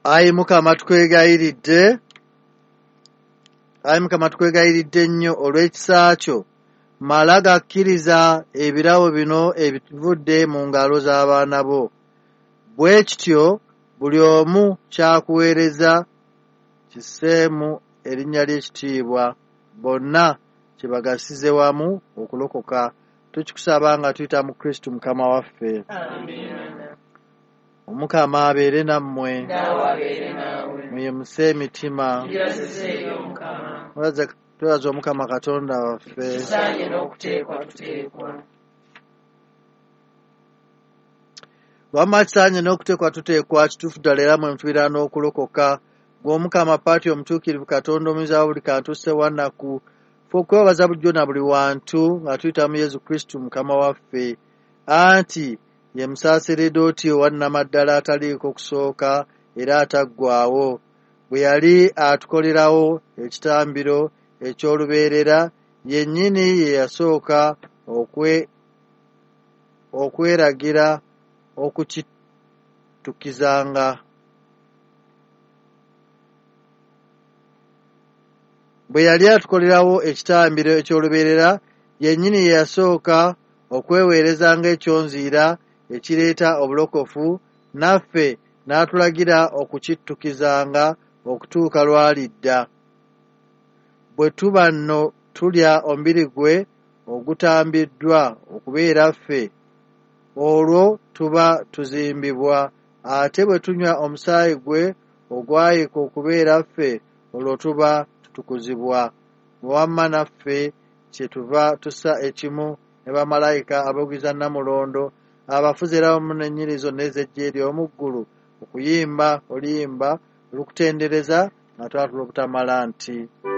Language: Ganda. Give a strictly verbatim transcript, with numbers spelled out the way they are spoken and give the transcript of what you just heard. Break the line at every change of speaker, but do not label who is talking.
Ayi Mukama tukwegayiridde Ayi Mukama tukwegayiridde nnyo olw'ekisa kyo mala gakkiriza ebirabo bino ebivudde mu ngalo z'abaana bo. Bwe kityo buli omu kyakuweereza kisseemu erinnya ly'ekitiibwa bonna kibagasize wamu okulokoka. Tukikusaba nga tuyita mu Kristo Mukama waffe.
Amen.
Omukama abeere nammwe.
Nawe abeere naawe.
Muyimuse emitima.
Tugirazizeeyo Mukama.
Twebaza Omukama Katonda waffe.
Kisaanye n'okuteekwa tuteekwa.
Wamma kisaanye n'okuteekwa tuteekwa kituufu ddala era mwe mutubeera n'okulokoka. Gw'Omukama Paati omutuukirivu Katonda omuyinza wa buli kantu ssewanaku. Ffe okwebaza bulijjo na buli wantu nga tuyita mu Yesu Kristo Mukama waffe. Anti ye musaseredooti owannamaddala ataliiko kusooka era ataggwaawo. Bwe yali atukolerawo ekitambiro eky'olubeerera yennyini ye yasooka okwe okweragira okukitukizanga. Bwe yali atukolerawo ekitambiro eky'olubeerera yennyini ye yasooka okweweerezanga ekyonziira ekireeta obulokofu, naffe n'atulagira okukittukizanga okutuuka lw'alidda. Bwe tuba nno tulya omubiri gwe ogutambiddwa okubeera ffe, olwo tuba tuzimbibwa, ate bwe tunywa omusaayi gwe ogwayika okubeera ffe, olwo tuba tutukuzibwa. Wamma naffe kyetuva tussa ekimu ne bamalayika ab'ogwiza Namulondo abafuzi era wamu n'ennyiri zonna ez'eggye ery'omu ggulu okuyimba oluyimba olukutendereza nga twatula obutamala nti